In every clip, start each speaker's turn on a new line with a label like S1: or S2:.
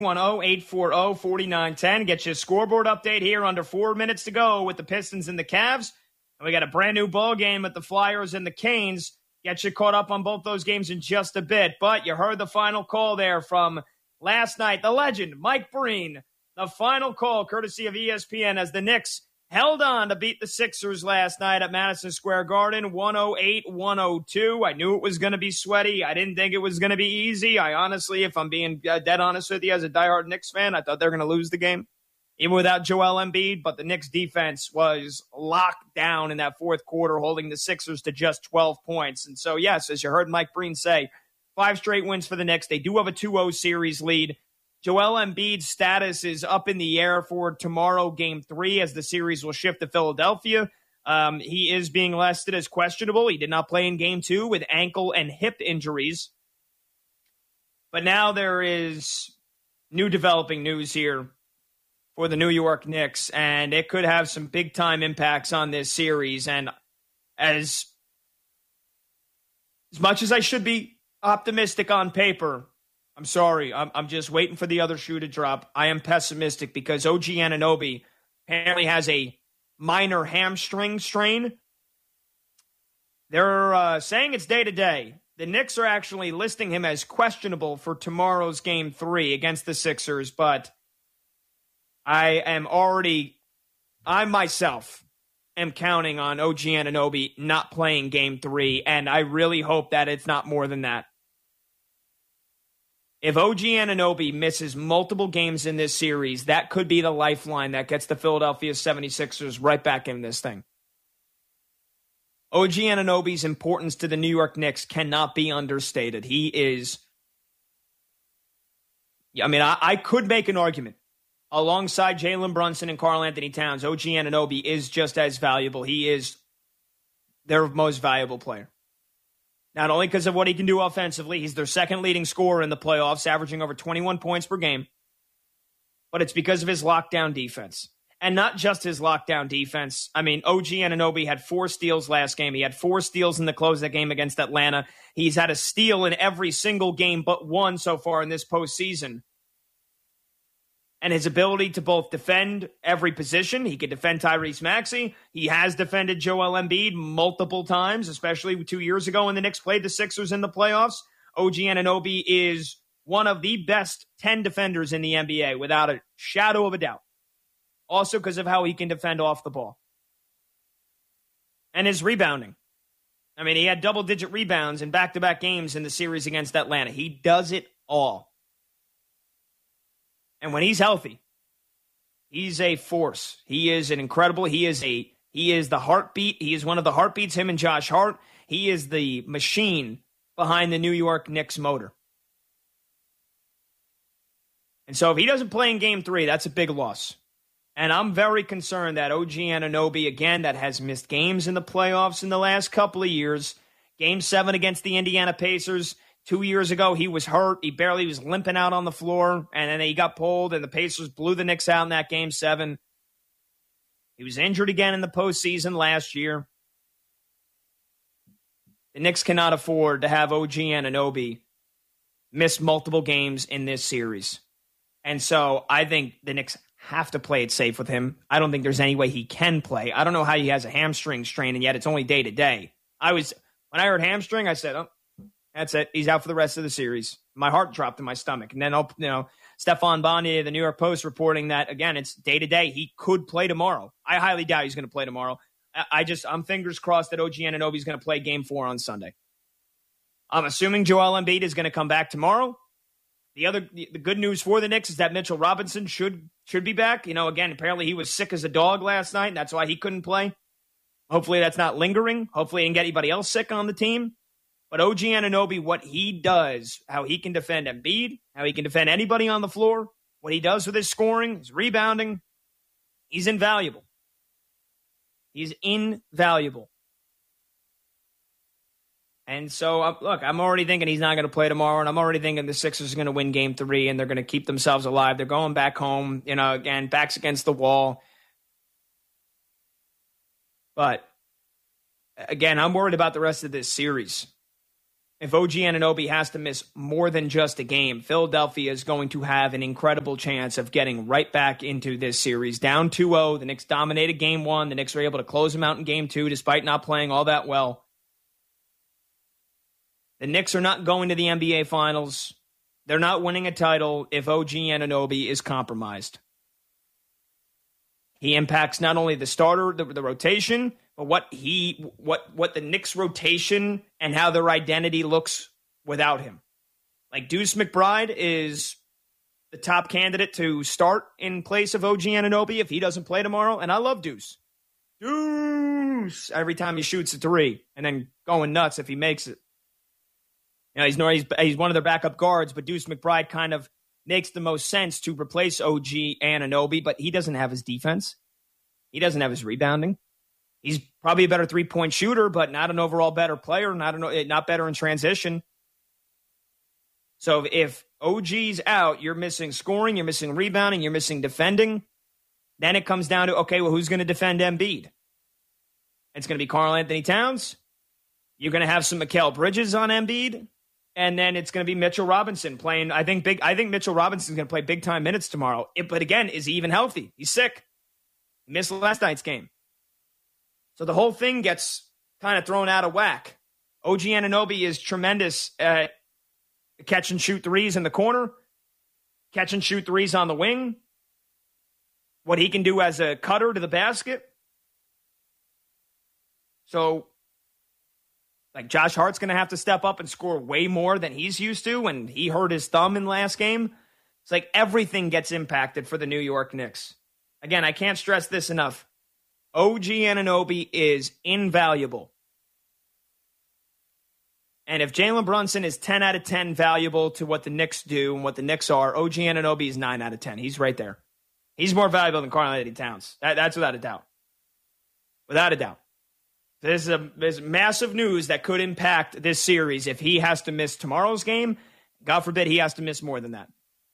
S1: 210-840-4910. Get you a scoreboard update here under 4 minutes to go with the Pistons and the Cavs. And we got a brand new ball game with the Flyers and the Canes. Get you caught up on both those games in just a bit. But you heard the final call there from last night. The legend, Mike Breen. The final call, courtesy of ESPN, as the Knicks held on to beat the Sixers last night at Madison Square Garden, 108-102. I knew it was going to be sweaty. I didn't think it was going to be easy. I honestly, if I'm being dead honest with you, as a diehard Knicks fan, I thought they were going to lose the game, even without Joel Embiid. But the Knicks defense was locked down in that fourth quarter, holding the Sixers to just 12 points. And so, yes, as you heard Mike Breen say, 5 straight wins for the Knicks. They do have a 2-0 series lead. Joel Embiid's status is up in the air for tomorrow, Game 3, as the series will shift to Philadelphia. He is being listed as questionable. He did not play in Game 2 with ankle and hip injuries. But now there is new developing news here for the New York Knicks, and it could have some big-time impacts on this series. And as much as I should be optimistic on paper, I'm sorry. I'm just waiting for the other shoe to drop. I am pessimistic because OG Anunoby apparently has a minor hamstring strain. They're saying it's day-to-day. The Knicks are actually listing him as questionable for tomorrow's Game 3 against the Sixers, but I myself am counting on OG Anunoby not playing Game 3, and I really hope that it's not more than that. If OG Anunoby misses multiple games in this series, that could be the lifeline that gets the Philadelphia 76ers right back in this thing. OG Anunoby's importance to the New York Knicks cannot be understated. He is, I could make an argument. Alongside Jalen Brunson and Karl Anthony Towns, OG Anunoby is just as valuable. He is their most valuable player. Not only because of what he can do offensively, he's their second leading scorer in the playoffs, averaging over 21 points per game. But it's because of his lockdown defense. And not just his lockdown defense. OG Anunoby had 4 steals last game. He had 4 steals in the close of that game against Atlanta. He's had a steal in every single game but one so far in this postseason. And his ability to both defend every position. He could defend Tyrese Maxey. He has defended Joel Embiid multiple times, especially 2 years ago when the Knicks played the Sixers in the playoffs. OG Anunoby is one of the best 10 defenders in the NBA, without a shadow of a doubt. Also because of how he can defend off the ball. And his rebounding. He had double-digit rebounds in back-to-back games in the series against Atlanta. He does it all. And when he's healthy, he's a force. He is an incredible, he is the heartbeat. He is one of the heartbeats, him and Josh Hart. He is the machine behind the New York Knicks motor. And so if he doesn't play in Game 3, that's a big loss. And I'm very concerned that OG Anunoby, again, that has missed games in the playoffs in the last couple of years. Game 7 against the Indiana Pacers. 2 years ago, he was hurt. He barely was limping out on the floor, and then he got pulled, and the Pacers blew the Knicks out in that Game 7. He was injured again in the postseason last year. The Knicks cannot afford to have OG Anunoby miss multiple games in this series. And so I think the Knicks have to play it safe with him. I don't think there's any way he can play. I don't know how he has a hamstring strain, and yet it's only day-to-day. When I heard hamstring, I said, that's it. He's out for the rest of the series. My heart dropped in my stomach. And then, Stephon Bondier, the New York Post, reporting that, again, it's day-to-day. He could play tomorrow. I highly doubt he's going to play tomorrow. I'm fingers crossed that OG Anunoby is going to play Game 4 on Sunday. I'm assuming Joel Embiid is going to come back tomorrow. The good news for the Knicks is that Mitchell Robinson should be back. Again, apparently he was sick as a dog last night, and that's why he couldn't play. Hopefully that's not lingering. Hopefully he didn't get anybody else sick on the team. But OG Anunoby, what he does, how he can defend Embiid, how he can defend anybody on the floor, what he does with his scoring, his rebounding, he's invaluable. He's invaluable. And so, I'm already thinking he's not going to play tomorrow, and I'm already thinking the Sixers are going to win Game 3, and they're going to keep themselves alive. They're going back home, again, backs against the wall. But, again, I'm worried about the rest of this series. if OG Anunoby has to miss more than just a game, Philadelphia is going to have an incredible chance of getting right back into this series. Down 2-0, the Knicks dominated game one. The Knicks were able to close them out in game two despite not playing all that well. The Knicks are not going to the NBA Finals. They're not winning a title if OG Anunoby is compromised. He impacts not only the starter, the rotation, but what the Knicks rotation and how their identity looks without him. Like Deuce McBride is the top candidate to start in place of OG Anunoby if he doesn't play tomorrow. And I love Deuce. Deuce! Every time he shoots a three and then going nuts if he makes it. You know, he's one of their backup guards, but Deuce McBride kind of makes the most sense to replace OG Anunoby, but he doesn't have his defense. He doesn't have his rebounding. He's probably a better three-point shooter, but not an overall better player, not better in transition. So if OG's out, you're missing scoring, you're missing rebounding, you're missing defending. Then it comes down to, okay, well, who's going to defend Embiid? It's going to be Karl-Anthony Towns. You're going to have some Mikal Bridges on Embiid. And then it's going to be Mitchell Robinson playing. I think Mitchell Robinson's going to play big-time minutes tomorrow. But again, is he even healthy? He's sick. He missed last night's game. So the whole thing gets kind of thrown out of whack. OG Anunoby is tremendous at catch and shoot threes in the corner, catch and shoot threes on the wing, what he can do as a cutter to the basket. So, like, Josh Hart's going to have to step up and score way more than he's used to when he hurt his thumb in last game. It's like everything gets impacted for the New York Knicks. Again, I can't stress this enough. OG Anunoby is invaluable. And if Jalen Brunson is 10 out of 10 valuable to what the Knicks do and what the Knicks are, OG Anunoby is 9 out of 10. He's right there. He's more valuable than Karl-Anthony Towns. That's without a doubt. Without a doubt. There's massive news that could impact this series if he has to miss tomorrow's game. God forbid he has to miss more than that.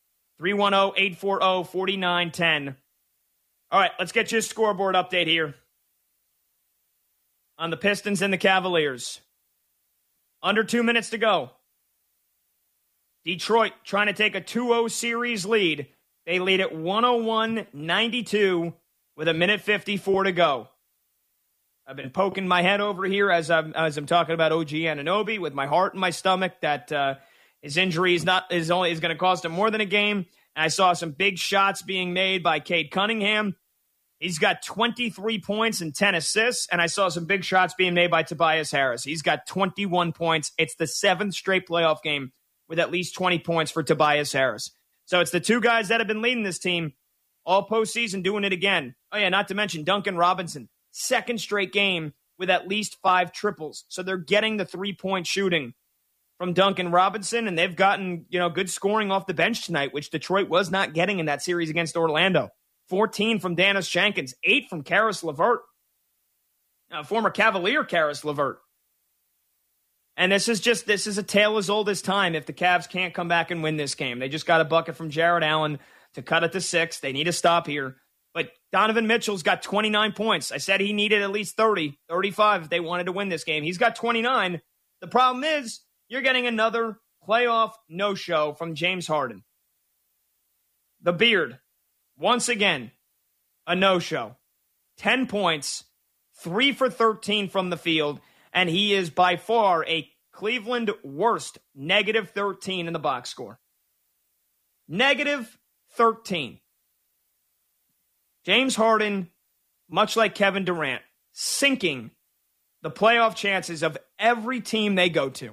S1: 310-840-4910. All right, let's get you a scoreboard update here on the Pistons and the Cavaliers. Under 2 minutes to go. Detroit trying to take a 2-0 series lead. They lead at 101-92 with 1:54 to go. I've been poking my head over here as I'm talking about OG Anunoby with my heart in my stomach that his injury is going to cost him more than a game. And I saw some big shots being made by Cade Cunningham. He's got 23 points and 10 assists, and I saw some big shots being made by Tobias Harris. He's got 21 points. It's the 7th straight playoff game with at least 20 points for Tobias Harris. So it's the two guys that have been leading this team all postseason doing it again. Oh, yeah, not to mention Duncan Robinson. 2nd straight game with at least 5 triples. So they're getting the three-point shooting from Duncan Robinson, and they've gotten, good scoring off the bench tonight, which Detroit was not getting in that series against Orlando. 14 from Danis Jenkins, 8 from Karis LeVert, former Cavalier Karis LeVert. And this is a tale as old as time if the Cavs can't come back and win this game. They just got a bucket from Jared Allen to cut it to 6. They need a stop here. But Donovan Mitchell's got 29 points. I said he needed at least 30, 35 if they wanted to win this game. He's got 29. The problem is you're getting another playoff no-show from James Harden. The Beard, once again, a no-show. 10 points, 3 for 13 from the field, and he is by far a Cleveland worst negative 13 in the box score. Negative 13. James Harden, much like Kevin Durant, sinking the playoff chances of every team they go to.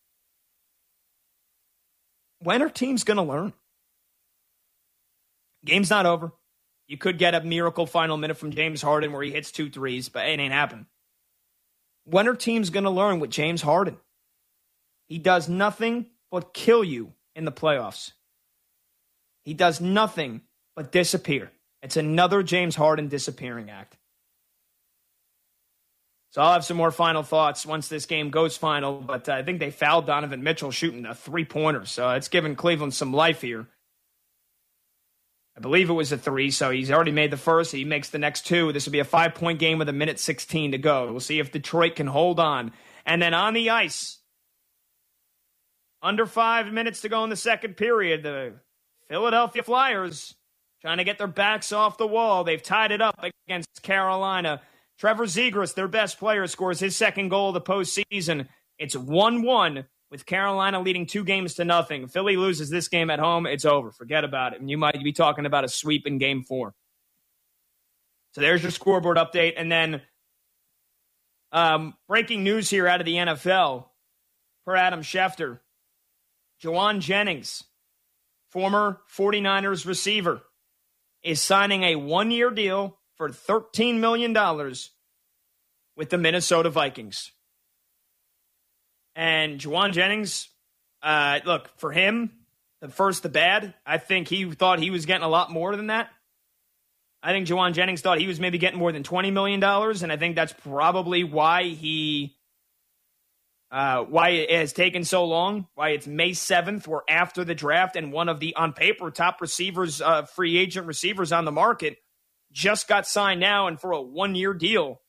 S1: When are teams going to learn? Game's not over. You could get a miracle final minute from James Harden where he hits 2 threes, but it ain't happening. When are teams going to learn with James Harden? He does nothing but kill you in the playoffs. He does nothing but disappear. It's another James Harden disappearing act. So I'll have some more final thoughts once this game goes final, but I think they fouled Donovan Mitchell shooting a 3-pointer, so it's giving Cleveland some life here. I believe it was a 3, so he's already made the first. He makes the next 2. This will be a 5-point game with 1:16 to go. We'll see if Detroit can hold on. And then on the ice, Under 5 minutes to go in the second period. The Philadelphia Flyers trying to get their backs off the wall. They've tied it up against Carolina. Trevor Zegras, their best player, scores his second goal of the postseason. It's 1-1 with Carolina leading 2-0. Philly loses this game at home. It's over. Forget about it. And you might be talking about a sweep in Game 4. So there's your scoreboard update. And then breaking news here out of the NFL, per Adam Schefter, Jauan Jennings, former 49ers receiver, is signing a 1-year deal for $13 million with the Minnesota Vikings. And Jauan Jennings, look, for him, the bad, I think he thought he was getting a lot more than that. I think Jauan Jennings thought he was maybe getting more than $20 million, and I think that's probably why why it has taken so long, why it's May 7th. We're after the draft, and one of the, on paper, top receivers, free agent receivers on the market just got signed now and for a 1-year deal.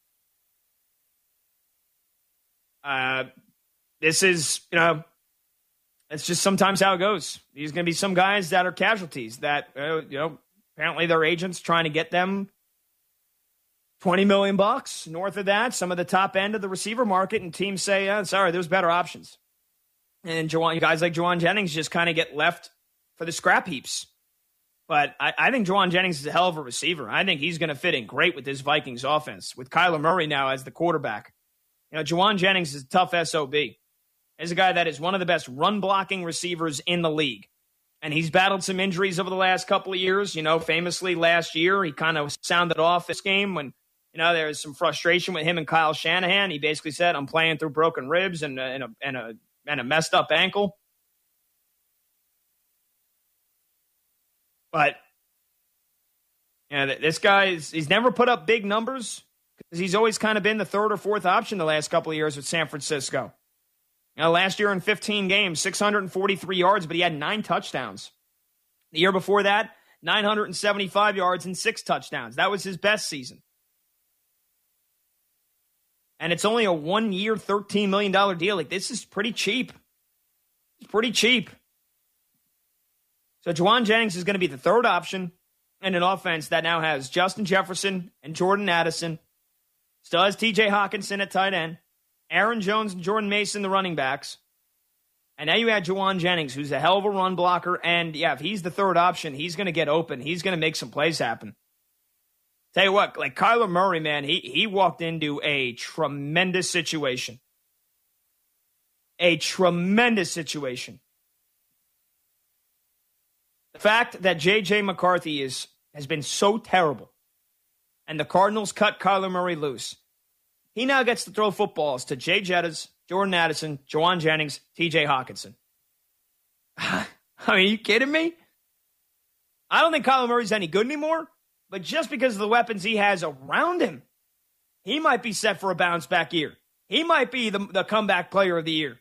S1: This is, it's just sometimes how it goes. There's going to be some guys that are casualties that, apparently their agents trying to get them $20 million north of that, some of the top end of the receiver market, and teams say, sorry, there's better options. And guys like Jauan Jennings just kind of get left for the scrap heaps. But I think Jauan Jennings is a hell of a receiver. I think he's going to fit in great with this Vikings offense, with Kyler Murray now as the quarterback. Jauan Jennings is a tough SOB. He's a guy that is one of the best run-blocking receivers in the league. And he's battled some injuries over the last couple of years. Famously last year, he kind of sounded off this game when there was some frustration with him and Kyle Shanahan. He basically said, I'm playing through broken ribs and a messed up ankle. But this guy, he's never put up big numbers because he's always kind of been the third or fourth option the last couple of years with San Francisco. Last year in 15 games, 643 yards, but he had 9 touchdowns. The year before that, 975 yards and 6 touchdowns. That was his best season. And it's only a 1-year, $13 million deal. Like, this is pretty cheap. It's pretty cheap. So Jauan Jennings is going to be the third option in an offense that now has Justin Jefferson and Jordan Addison. Still has TJ Hawkinson at tight end. Aaron Jones and Jordan Mason, the running backs. And now you add Jauan Jennings, who's a hell of a run blocker. And, if he's the third option, he's going to get open. He's going to make some plays happen. Tell you what, like Kyler Murray, man, he walked into a tremendous situation. A tremendous situation. The fact that J.J. McCarthy has been so terrible, and the Cardinals cut Kyler Murray loose, he now gets to throw footballs to Jay Jettas, Jordan Addison, Jauan Jennings, T.J. Hawkinson. I mean, are you kidding me? I don't think Kyler Murray's any good anymore, but just because of the weapons he has around him, he might be set for a bounce-back year. He might be the comeback player of the year.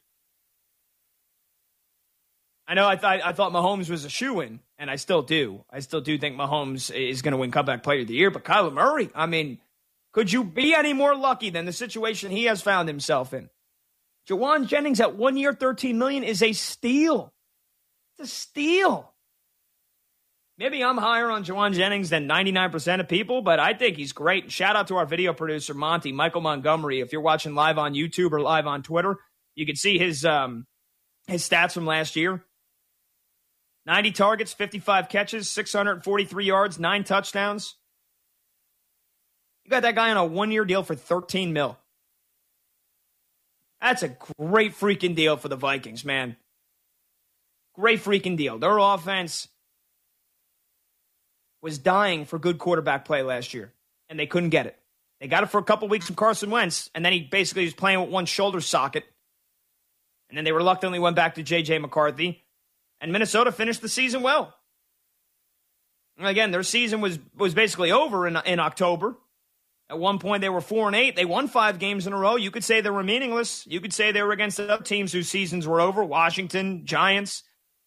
S1: I know I thought Mahomes was a shoo-in, and I still do. I still do think Mahomes is going to win comeback player of the year, but Kyler Murray, I mean, could you be any more lucky than the situation he has found himself in? Jauan Jennings at 1 year, $13 million is a steal. It's a steal. Maybe I'm higher on Jauan Jennings than 99% of people, but I think he's great. Shout out to our video producer, Monty, Michael Montgomery. If you're watching live on YouTube or live on Twitter, you can see his stats from last year. 90 targets, 55 catches, 643 yards, 9 touchdowns. You got that guy on a 1-year deal for $13 million. That's a great freaking deal for the Vikings, man. Great freaking deal. Their offense was dying for good quarterback play last year, and they couldn't get it. They got it for a couple weeks from Carson Wentz, and then he basically was playing with one shoulder socket. And then they reluctantly went back to J.J. McCarthy, and Minnesota finished the season well. And again, their season was basically over in October. At one point, they were 4-8. They won 5 games in a row. You could say they were meaningless. You could say they were against the other teams whose seasons were over. Washington, Giants.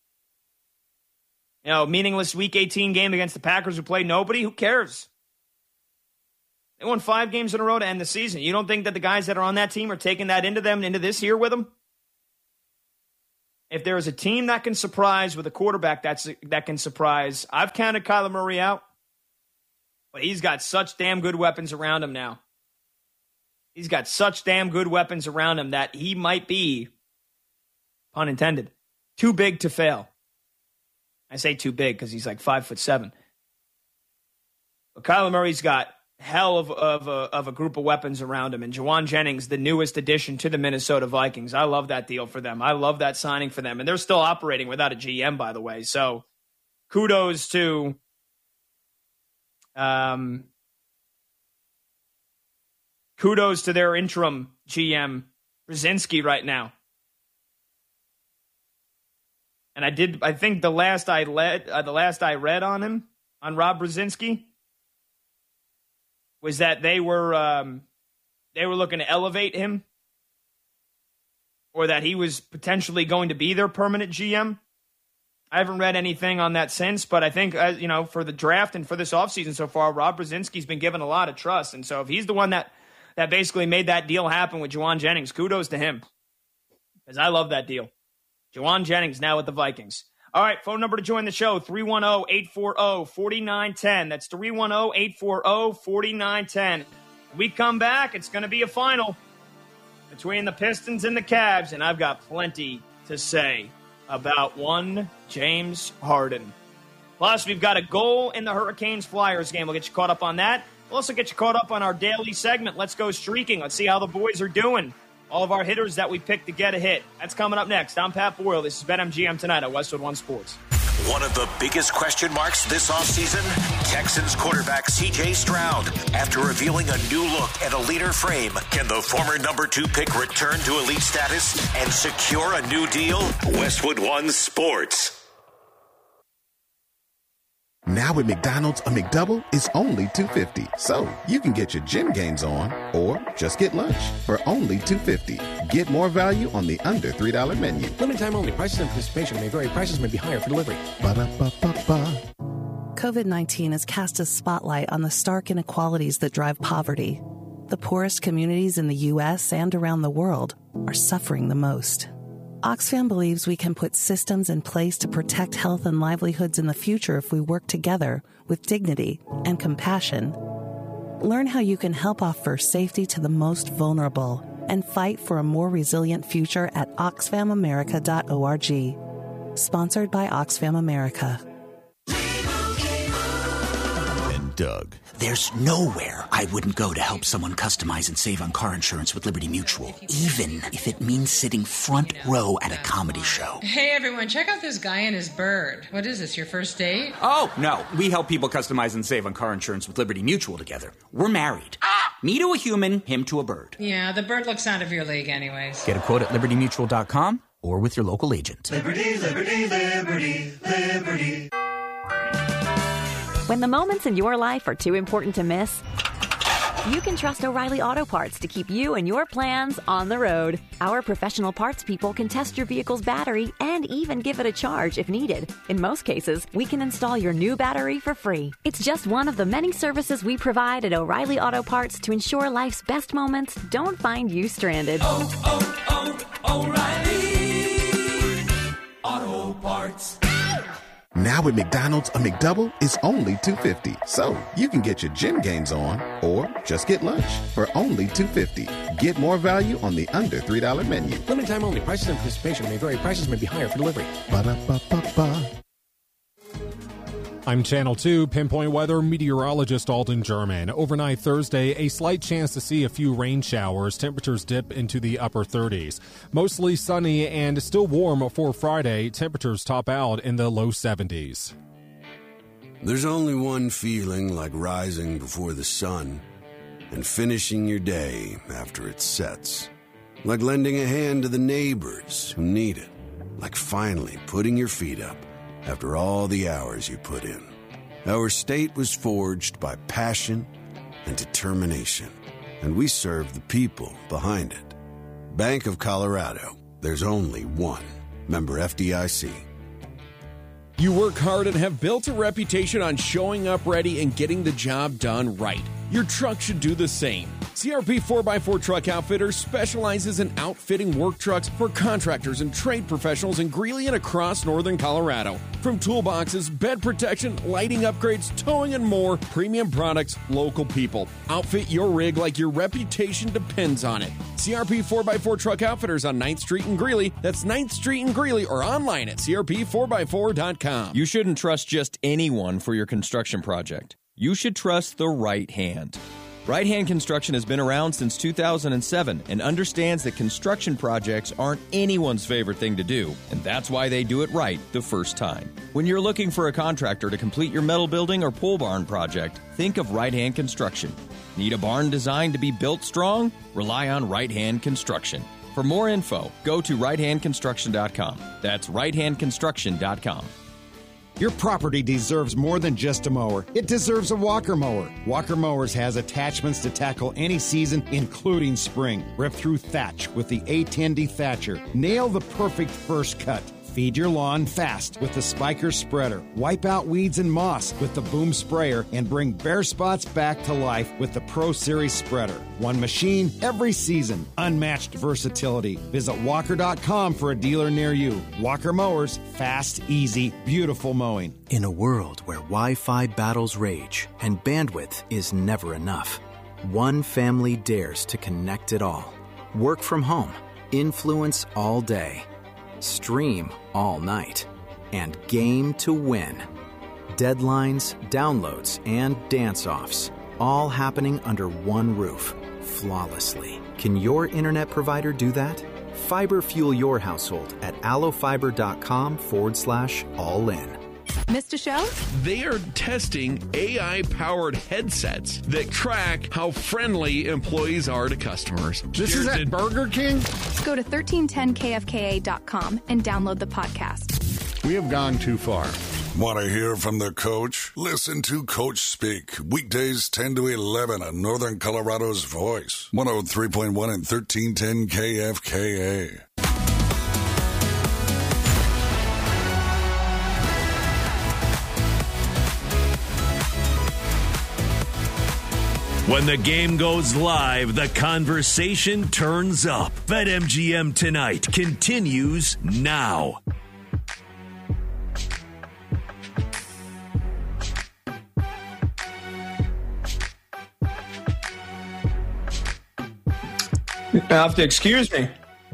S1: Meaningless Week 18 game against the Packers who played nobody. Who cares? They won 5 games in a row to end the season. You don't think that the guys that are on that team are taking that into this year with them? if there is a team that can surprise with a quarterback that can surprise, I've counted Kyler Murray out. But he's got such damn good weapons around him now. He's got such damn good weapons around him that he might be, pun intended, too big to fail. I say too big because he's like 5'7". But Kyler Murray's got hell of a group of weapons around him. And Juwan Jennings, the newest addition to the Minnesota Vikings. I love that deal for them. I love that signing for them. And they're still operating without a GM, by the way. So kudos to their interim GM, Brzezinski, right now. And I think the last I read on him, on Rob Brzezinski, was that they were looking to elevate him, or that he was potentially going to be their permanent GM. I haven't read anything on that since, but I think, for the draft and for this offseason so far, Rob Brzezinski's been given a lot of trust. And so if he's the one that basically made that deal happen with Juwan Jennings, kudos to him, because I love that deal. Juwan Jennings now with the Vikings. All right, phone number to join the show, 310-840-4910. That's 310-840-4910. We come back, it's going to be a final between the Pistons and the Cavs, and I've got plenty to say about one James Harden. Plus, we've got a goal in the Hurricanes-Flyers game. We'll get you caught up on that. We'll also get you caught up on our daily segment, Let's Go Streaking. Let's see how the boys are doing. All of our hitters that we picked to get a hit. That's coming up next. I'm Pat Boyle. This is BetMGM Tonight at Westwood One Sports.
S2: One of the biggest question marks this offseason, Texans quarterback C.J. Stroud. After revealing a new look and a leaner frame, can the former number 2 pick return to elite status and secure a new deal? Westwood One Sports.
S3: Now at McDonald's, a McDouble is only $2.50. So you can get your gym gains on or just get lunch for only $2.50. Get more value on the under $3 menu.
S4: Limited time only. Prices and participation may vary. Prices may be higher for delivery.
S3: Ba-da-ba-ba-ba.
S5: COVID-19 has cast a spotlight on the stark inequalities that drive poverty. The poorest communities in the U.S. and around the world are suffering the most. Oxfam believes we can put systems in place to protect health and livelihoods in the future if we work together with dignity and compassion. Learn how you can help offer safety to the most vulnerable and fight for a more resilient future at oxfamamerica.org. Sponsored by Oxfam America.
S3: And Doug.
S6: There's nowhere I wouldn't go to help someone customize and save on car insurance with Liberty Mutual, even if it means sitting front row at a comedy show.
S7: Hey, everyone, check out this guy and his bird. What is this, your first date?
S6: Oh, no. We help people customize and save on car insurance with Liberty Mutual together. We're married. Me to a human, him to a bird.
S7: Yeah, the bird looks out of your league anyways.
S6: Get a quote at libertymutual.com or with your local agent.
S8: Liberty, liberty, liberty, liberty.
S9: When the moments in your life are too important to miss, you can trust O'Reilly Auto Parts to keep you and your plans on the road. Our professional parts people can test your vehicle's battery and even give it a charge if needed. In most cases, we can install your new battery for free. It's just one of the many services we provide at O'Reilly Auto Parts to ensure life's best moments don't find you stranded.
S8: O'Reilly Auto Parts.
S3: Now at McDonald's, a McDouble is only $2.50. So you can get your gym gains on or just get lunch for only $2.50. Get more value on the under $3 menu.
S4: Limited time only. Prices and participation may vary. Prices may be higher for delivery.
S3: Ba-da-ba-ba-ba.
S10: I'm Channel 2 Pinpoint Weather meteorologist Alden German. Overnight Thursday, a slight chance to see a few rain showers. Temperatures dip into the upper 30s. Mostly sunny and still warm for Friday. Temperatures top out in the low 70s.
S11: There's only one feeling like rising before the sun and finishing your day after it sets. Like lending a hand to the neighbors who need it. Like finally putting your feet up after all the hours you put in. Our state was forged by passion and determination, and we serve the people behind it. Bank of Colorado. There's only one. Member FDIC.
S12: You work hard and have built a reputation on showing up ready and getting the job done right. Your truck should do the same. CRP 4x4 Truck Outfitters specializes in outfitting work trucks for contractors and trade professionals in Greeley and across northern Colorado. From toolboxes, bed protection, lighting upgrades, towing, and more, premium products, local people. Outfit your rig like your reputation depends on it. CRP 4x4 Truck Outfitters on 9th Street in Greeley. That's 9th Street in Greeley, or online at crp4x4.com.
S13: You shouldn't trust just anyone for your construction project. You should trust the right hand. Right Hand Construction has been around since 2007 and understands that construction projects aren't anyone's favorite thing to do, and that's why they do it right the first time. When you're looking for a contractor to complete your metal building or pole barn project, think of Right Hand Construction. Need a barn designed to be built strong? Rely on Right Hand Construction. For more info, go to righthandconstruction.com. That's righthandconstruction.com.
S14: Your property deserves more than just a mower. It deserves a Walker mower. Walker Mowers has attachments to tackle any season, including spring. Rip through thatch with the A10D Thatcher. Nail the perfect first cut. Feed your lawn fast with the Spiker Spreader. Wipe out weeds and moss with the Boom Sprayer, and bring bare spots back to life with the Pro Series Spreader. One machine, every season. Unmatched versatility. Visit Walker.com for a dealer near you. Walker Mowers. Fast, easy, beautiful mowing.
S15: In a world where Wi-Fi battles rage and bandwidth is never enough, one family dares to connect it all. Work from home. Influence all day. Stream all night, and game to win. Deadlines, downloads, and dance-offs, all happening under one roof, flawlessly. Can your internet provider do that? Fiber fuel your household at allofiber.com/all-in.
S16: Missed a show?
S17: They are testing AI-powered headsets that track how friendly employees are to customers.
S18: This is at Burger King?
S16: Go to 1310kfka.com and download the podcast.
S18: We have gone too far.
S19: Want to hear from the coach? Listen to Coach Speak. Weekdays 10 to 11 on Northern Colorado's Voice. 103.1 and 1310 KFKA.
S20: When the game goes live, the conversation turns up. BetMGM Tonight continues now.
S1: You have to excuse me.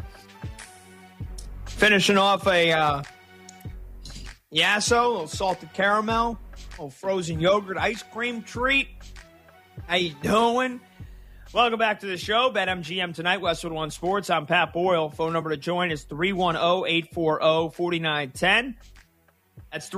S1: Finishing off a Yasso, a little salted caramel, a little frozen yogurt ice cream treat. How you doing? Welcome back to the show. BetMGM Tonight, Westwood One Sports. I'm Pat Boyle. Phone number to join is 310-840-4910. That's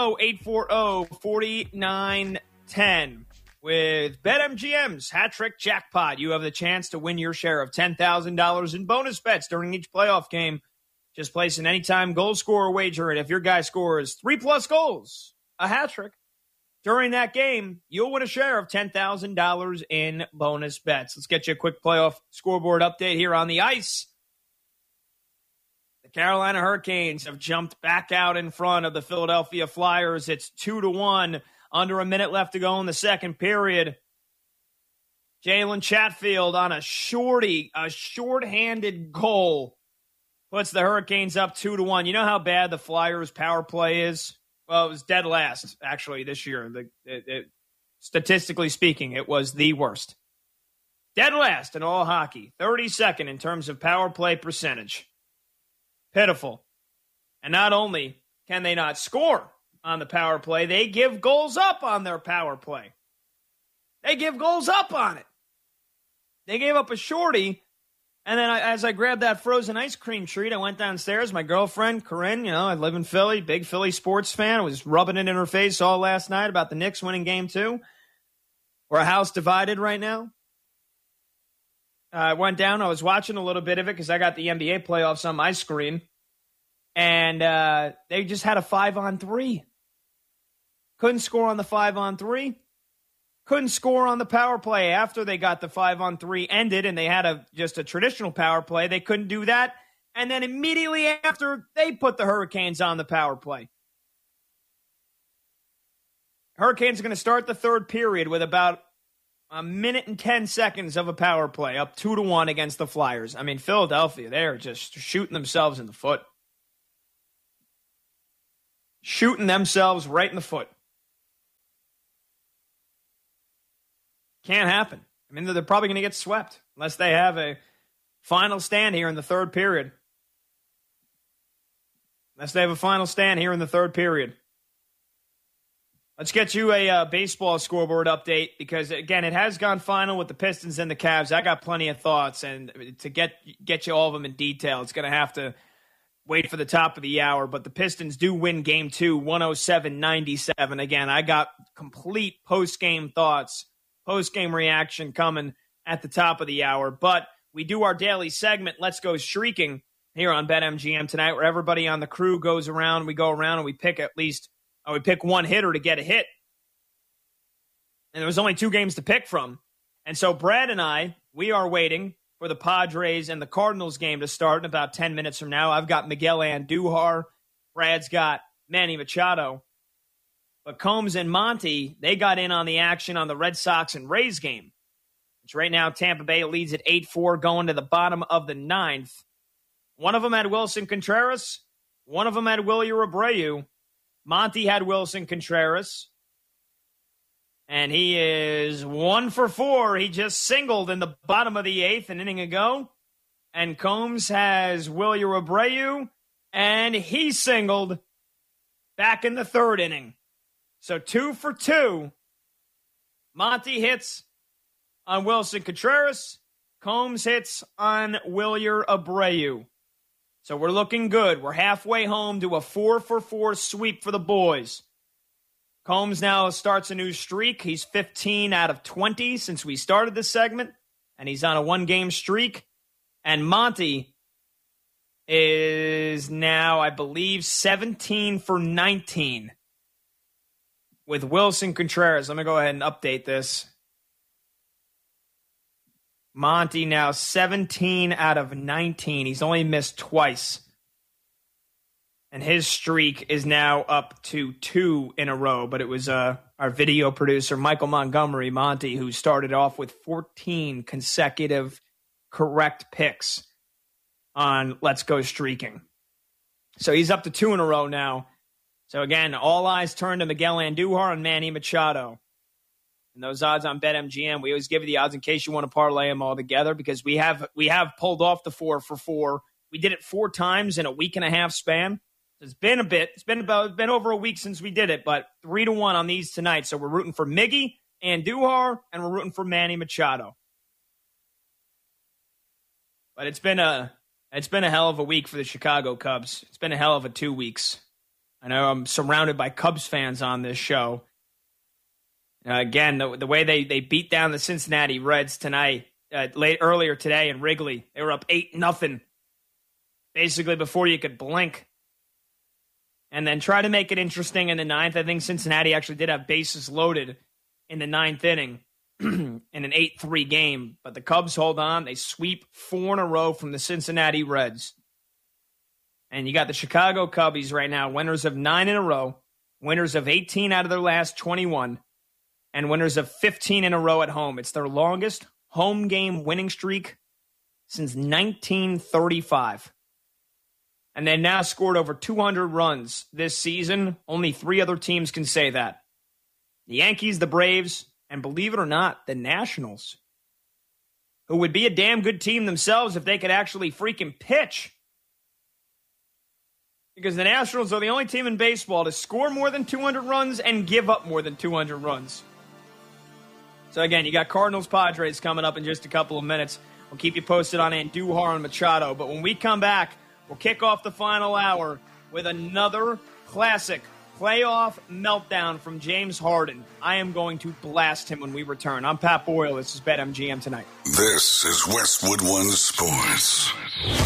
S1: 310-840-4910. With BetMGM's Hat Trick Jackpot, you have the chance to win your share of $10,000 in bonus bets during each playoff game. Just place an anytime goal scorer wager, and if your guy scores 3+ goals, a hat trick, during that game, you'll win a share of $10,000 in bonus bets. Let's get you a quick playoff scoreboard update here on the ice. The Carolina Hurricanes have jumped back out in front of the Philadelphia Flyers. It's 2-1, under a minute left to go in the second period. Jalen Chatfield on a shorthanded goal, puts the Hurricanes up 2-1. You know how bad the Flyers' power play is? Well, it was dead last, actually, this year. Statistically speaking, it was the worst. Dead last in all hockey. 32nd in terms of power play percentage. Pitiful. And not only can they not score on the power play, they give goals up on their power play. They give goals up on it. They gave up a shorty. And then as I grabbed that frozen ice cream treat, I went downstairs. My girlfriend, Corinne, I live in Philly, big Philly sports fan, was rubbing it in her face all last night about the Knicks winning game 2. We're a house divided right now. I went down. I was watching a little bit of it because I got the NBA playoffs on my screen. And they just had a 5-on-3. Couldn't score on the 5-on-3. Couldn't score on the power play after they got the 5-on-3 ended and they had just a traditional power play. They couldn't do that. And then immediately after, they put the Hurricanes on the power play. Hurricanes are going to start the third period with about a minute and 10 seconds of a power play, up 2-1 against the Flyers. I mean, Philadelphia, they're just shooting themselves in the foot. Shooting themselves right in the foot. Can't happen. I mean, they're probably going to get swept unless they have a final stand here in the third period. Let's get you a baseball scoreboard update because, again, it has gone final with the Pistons and the Cavs. I got plenty of thoughts, and to get you all of them in detail, it's going to have to wait for the top of the hour. But the Pistons do win Game 2, 107-97. Again, I got complete post-game thoughts, post-game reaction coming at the top of the hour. But we do our daily segment, Let's Go Streaking, here on BetMGM tonight, where everybody on the crew goes around. We go around and we pick we pick one hitter to get a hit. And there was only 2 games to pick from. And so Brad and I, we are waiting for the Padres and the Cardinals game to start in about 10 minutes from now. I've got Miguel Andujar. Brad's got Manny Machado. But Combs and Monty, they got in on the action on the Red Sox and Rays game, which right now Tampa Bay leads at 8-4 going to the bottom of the 9th. One of them had Wilson Contreras. One of them had Wilyer Abreu. Monty had Wilson Contreras. And he is 1 for 4. He just singled in the bottom of the 8th an inning ago. And Combs has Wilyer Abreu. And he singled back in the 3rd inning. So 2 for 2. Monty hits on Wilson Contreras. Combs hits on Wilyer Abreu. So we're looking good. We're halfway home to a 4 for 4 sweep for the boys. Combs now starts a new streak. He's 15 out of 20 since we started this segment, and he's on a 1-game streak. And Monty is now, I believe, 17 for 19 with Wilson Contreras. Let me go ahead and update this. Monty now 17 out of 19. He's only missed twice. And his streak is now up to 2 in a row. But it was our video producer, Michael Montgomery, Monty, who started off with 14 consecutive correct picks on Let's Go Streaking. So he's up to 2 in a row now. So again, all eyes turn to Miguel Andujar and Manny Machado. And those odds on BetMGM, we always give you the odds in case you want to parlay them all together because we have pulled off the 4 for 4. We did it 4 times in a week and a half span. It's been a bit. It's been over a week since we did it, but 3-1 on these tonight. So we're rooting for Miggy Andujar and we're rooting for Manny Machado. But it's been a hell of a week for the Chicago Cubs. It's been a hell of a 2 weeks. I know I'm surrounded by Cubs fans on this show. Again, the way they beat down the Cincinnati Reds tonight, earlier today in Wrigley, they were up 8-0, basically before you could blink. And then try to make it interesting in the 9th. I think Cincinnati actually did have bases loaded in the 9th inning in an 8-3 game. But the Cubs hold on. They sweep 4 in a row from the Cincinnati Reds. And you got the Chicago Cubbies right now, winners of 9 in a row, winners of 18 out of their last 21. And winners of 15 in a row at home. It's their longest home game winning streak since 1935. And they now scored over 200 runs this season. Only 3 other teams can say that. The Yankees, the Braves, and believe it or not, the Nationals, who would be a damn good team themselves if they could actually freaking pitch. Because the Nationals are the only team in baseball to score more than 200 runs and give up more than 200 runs. So again, you got Cardinals-Padres coming up in just a couple of minutes. We'll keep you posted on Andujar and Machado. But when we come back, we'll kick off the final hour with another classic playoff meltdown from James Harden. I am going to blast him when we return. I'm Pat Boyle. This is BetMGM Tonight.
S19: This is Westwood One Sports.